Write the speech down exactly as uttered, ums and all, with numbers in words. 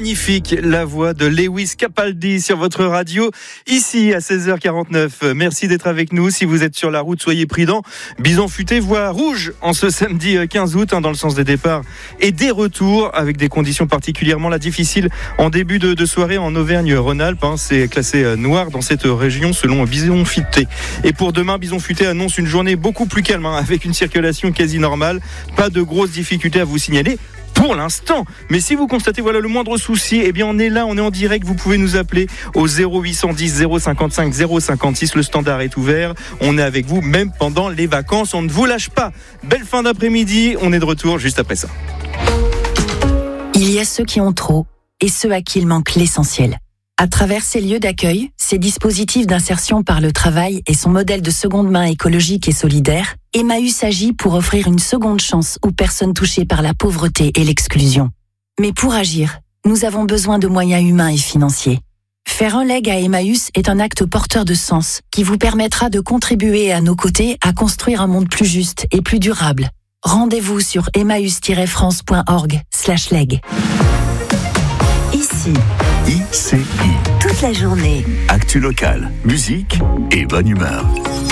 magnifique, la voix de Lewis Capaldi sur votre radio, ici à seize heures quarante-neuf. Merci d'être avec nous. Si vous êtes sur la route, soyez prudents. Bison futé, voie rouge en ce samedi quinze août, hein, dans le sens des départs et des retours, avec des conditions particulièrement là, difficiles en début de, de soirée en Auvergne-Rhône-Alpes. Hein, c'est classé noir dans cette région selon Bison futé. Et pour demain, Bison futé annonce une journée beaucoup plus calme, hein, avec une circulation quasi normale. Pas de grosses difficultés à vous signaler pour l'instant. Mais si vous constatez voilà le moindre souci, eh bien on est là, on est en direct. Vous pouvez nous appeler au zéro huit cent dix zéro cinquante-cinq zéro cinquante-six. Le standard est ouvert. On est avec vous même pendant les vacances. On ne vous lâche pas. Belle fin d'après-midi. On est de retour juste après ça. Il y a ceux qui ont trop et ceux à qui il manque l'essentiel. À travers ces lieux d'accueil, ces dispositifs d'insertion par le travail et son modèle de seconde main écologique et solidaire, Emmaüs agit pour offrir une seconde chance aux personnes touchées par la pauvreté et l'exclusion. Mais pour agir, nous avons besoin de moyens humains et financiers. Faire un leg à Emmaüs est un acte porteur de sens qui vous permettra de contribuer à nos côtés à construire un monde plus juste et plus durable. Rendez-vous sur emmaüs-france.org slash leg. Ici, I C I. toute la journée. Actu locale, musique et bonne humeur.